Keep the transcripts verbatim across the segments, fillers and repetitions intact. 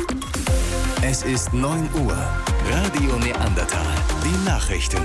Es ist neun Uhr. Radio Neandertal. Die Nachrichten.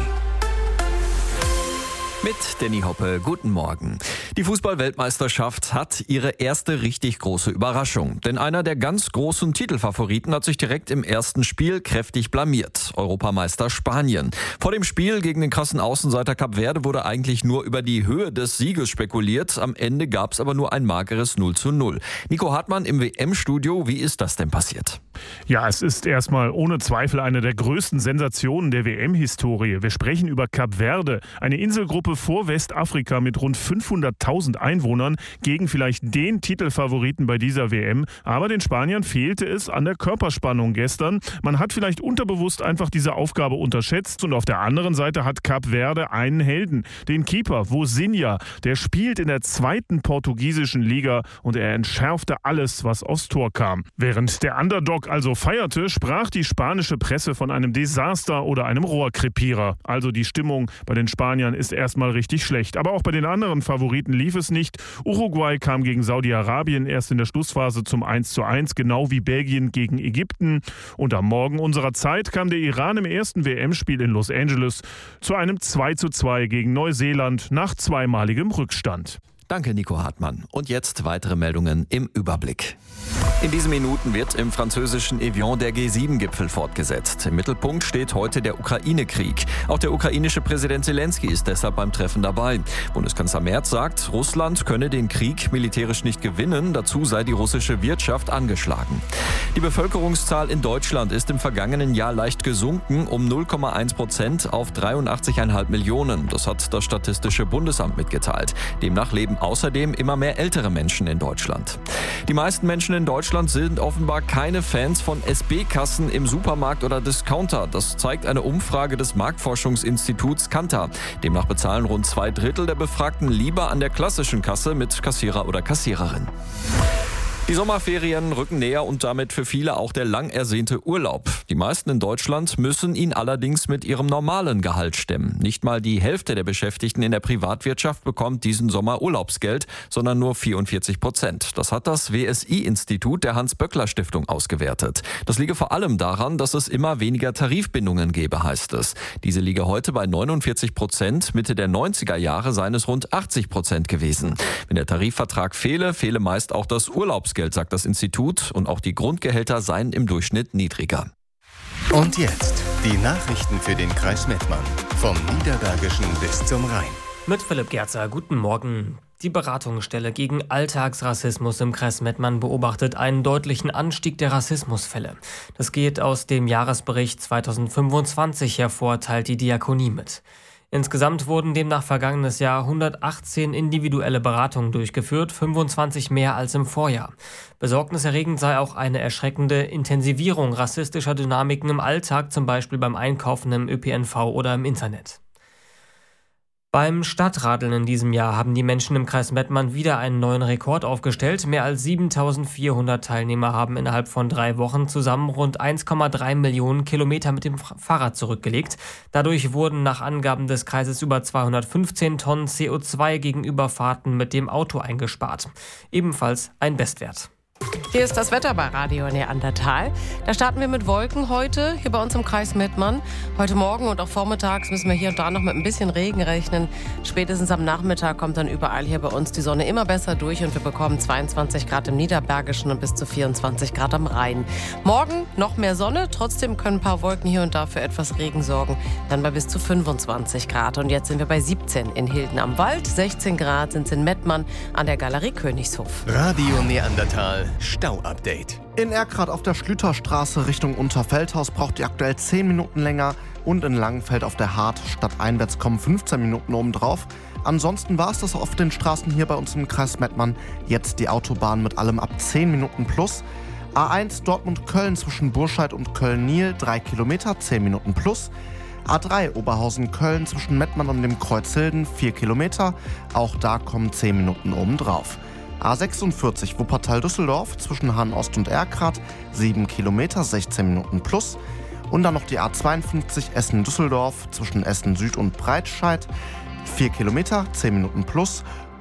Mit Danny Hoppe, guten Morgen. Die Fußball-Weltmeisterschaft hat ihre erste richtig große Überraschung. Denn einer der ganz großen Titelfavoriten hat sich direkt im ersten Spiel kräftig blamiert. Europameister Spanien. Vor dem Spiel gegen den krassen Außenseiter Kap Verde wurde eigentlich nur über die Höhe des Sieges spekuliert. Am Ende gab es aber nur ein mageres null zu null. Nico Hartmann im W M-Studio, wie ist das denn passiert? Ja, es ist erstmal ohne Zweifel eine der größten Sensationen der W M-Historie. Wir sprechen über Kap Verde, eine Inselgruppe vor Westafrika mit rund fünfhunderttausend Einwohnern, gegen vielleicht den Titelfavoriten bei dieser W M. Aber den Spaniern fehlte es an der Körperspannung gestern. Man hat vielleicht unterbewusst einfach diese Aufgabe unterschätzt. Und auf der anderen Seite hat Kap Verde einen Helden, den Keeper Vozinha. Der spielt in der zweiten portugiesischen Liga und er entschärfte alles, was aufs Tor kam. Während der Underdog also feierte, sprach die spanische Presse von einem Desaster oder einem Rohrkrepierer. Also die Stimmung bei den Spaniern ist erstmal richtig schlecht. Aber auch bei den anderen Favoriten lief es nicht. Uruguay kam gegen Saudi-Arabien erst in der Schlussphase zum eins zu eins, genau wie Belgien gegen Ägypten. Und am Morgen unserer Zeit kam der Iran im ersten W M-Spiel in Los Angeles zu einem zwei zu zwei gegen Neuseeland nach zweimaligem Rückstand. Danke, Nico Hartmann. Und jetzt weitere Meldungen im Überblick. In diesen Minuten wird im französischen Evian der G sieben Gipfel fortgesetzt. Im Mittelpunkt steht heute der Ukraine-Krieg. Auch der ukrainische Präsident Zelensky ist deshalb beim Treffen dabei. Bundeskanzler Merz sagt, Russland könne den Krieg militärisch nicht gewinnen. Dazu sei die russische Wirtschaft angeschlagen. Die Bevölkerungszahl in Deutschland ist im vergangenen Jahr leicht gesunken, um null Komma eins Prozent auf dreiundachtzig Komma fünf Millionen. Das hat das Statistische Bundesamt mitgeteilt. Demnach leben außerdem immer mehr ältere Menschen in Deutschland. Die meisten Menschen in Deutschland sind offenbar keine Fans von S B-Kassen im Supermarkt oder Discounter. Das zeigt eine Umfrage des Marktforschungsinstituts Kantar. Demnach bezahlen rund zwei Drittel der Befragten lieber an der klassischen Kasse mit Kassierer oder Kassiererin. Die Sommerferien rücken näher und damit für viele auch der lang ersehnte Urlaub. Die meisten in Deutschland müssen ihn allerdings mit ihrem normalen Gehalt stemmen. Nicht mal die Hälfte der Beschäftigten in der Privatwirtschaft bekommt diesen Sommer Urlaubsgeld, sondern nur vierundvierzig Prozent. Das hat das W S I-Institut der Hans-Böckler-Stiftung ausgewertet. Das liege vor allem daran, dass es immer weniger Tarifbindungen gebe, heißt es. Diese liege heute bei neunundvierzig Prozent. Mitte der neunziger Jahre seien es rund achtzig Prozent gewesen. Wenn der Tarifvertrag fehle, fehle meist auch das Urlaubsgeld, sagt das Institut, und auch die Grundgehälter seien im Durchschnitt niedriger. Und jetzt die Nachrichten für den Kreis Mettmann. Vom Niederbergischen bis zum Rhein. Mit Philipp Gerzer, guten Morgen. Die Beratungsstelle gegen Alltagsrassismus im Kreis Mettmann beobachtet einen deutlichen Anstieg der Rassismusfälle. Das geht aus dem Jahresbericht zweitausendfünfundzwanzig hervor, teilt die Diakonie mit. Insgesamt wurden demnach vergangenes Jahr hundertachtzehn individuelle Beratungen durchgeführt, fünfundzwanzig mehr als im Vorjahr. Besorgniserregend sei auch eine erschreckende Intensivierung rassistischer Dynamiken im Alltag, zum Beispiel beim Einkaufen im Ö P N V oder im Internet. Beim Stadtradeln in diesem Jahr haben die Menschen im Kreis Mettmann wieder einen neuen Rekord aufgestellt. Mehr als siebentausendvierhundert Teilnehmer haben innerhalb von drei Wochen zusammen rund eins Komma drei Millionen Kilometer mit dem Fahrrad zurückgelegt. Dadurch wurden nach Angaben des Kreises über zweihundertfünfzehn Tonnen C O zwei gegenüber Fahrten mit dem Auto eingespart. Ebenfalls ein Bestwert. Hier ist das Wetter bei Radio Neandertal. Da starten wir mit Wolken heute, hier bei uns im Kreis Mettmann. Heute Morgen und auch vormittags müssen wir hier und da noch mit ein bisschen Regen rechnen. Spätestens am Nachmittag kommt dann überall hier bei uns die Sonne immer besser durch und wir bekommen zweiundzwanzig Grad im Niederbergischen und bis zu vierundzwanzig Grad am Rhein. Morgen noch mehr Sonne, trotzdem können ein paar Wolken hier und da für etwas Regen sorgen. Dann bei bis zu fünfundzwanzig Grad. Und jetzt sind wir bei siebzehn in Hilden am Wald, sechzehn Grad sind es in Mettmann an der Galerie Königshof. Radio Neandertal Stau-Update. In Erkrath auf der Schlüterstraße Richtung Unterfeldhaus braucht ihr aktuell zehn Minuten länger und in Langenfeld auf der Hart statt einwärts kommen fünfzehn Minuten obendrauf. Ansonsten war es das auf den Straßen hier bei uns im Kreis Mettmann. Jetzt die Autobahn mit allem ab zehn Minuten plus. A eins Dortmund-Köln zwischen Burscheid und Köln-Niel drei Kilometer, zehn Minuten plus. A drei Oberhausen-Köln zwischen Mettmann und dem Kreuz Hilden vier Kilometer. Auch da kommen zehn Minuten obendrauf. A sechsundvierzig Wuppertal-Düsseldorf zwischen Hahn-Ost und Erkrath, sieben Kilometer, sechzehn Minuten plus. Und dann noch die A zweiundfünfzig Essen-Düsseldorf zwischen Essen-Süd und Breitscheid, vier Kilometer, zehn Minuten plus.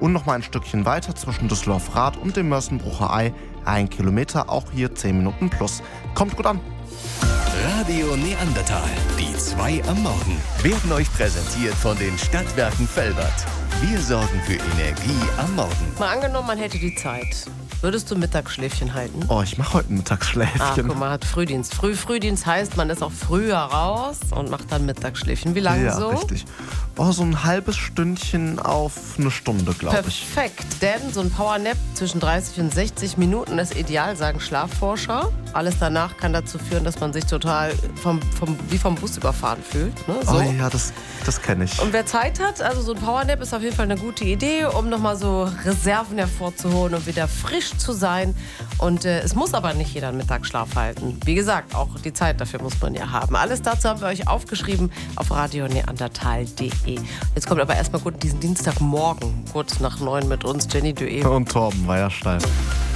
Und noch mal ein Stückchen weiter zwischen Düsseldorf-Rath und dem Mörsenbrucher Ei. Ein Kilometer, auch hier zehn Minuten plus. Kommt gut an. Radio Neandertal, die zwei am Morgen, werden euch präsentiert von den Stadtwerken Velbert. Wir sorgen für Energie am Morgen. Mal angenommen, man hätte die Zeit. Würdest du Mittagsschläfchen halten? Oh, ich mache heute ein Mittagsschläfchen. Ach, guck mal, hat Frühdienst. Früh, Frühdienst heißt, man ist auch früher raus und macht dann Mittagsschläfchen. Wie lange ja, so? Ja, richtig. Oh, so ein halbes Stündchen auf eine Stunde, glaube ich. Perfekt, denn so ein Powernap zwischen dreißig und sechzig Minuten ist ideal, sagen Schlafforscher. Alles danach kann dazu führen, dass man sich total vom, vom, wie vom Bus überfahren fühlt. Ne? So. Oh ja, das, das kenne ich. Und wer Zeit hat, also so ein Powernap ist auf jeden Fall eine gute Idee, um nochmal so Reserven hervorzuholen und wieder frisch zu sein. Und äh, es muss aber nicht jeder einen Mittagsschlaf halten. Wie gesagt, auch die Zeit dafür muss man ja haben. Alles dazu haben wir euch aufgeschrieben auf radio neandertal punkt de. Jetzt kommt aber erstmal gut diesen Dienstagmorgen, kurz nach neun mit uns, Jenny Dueh Und Torben Weierstein.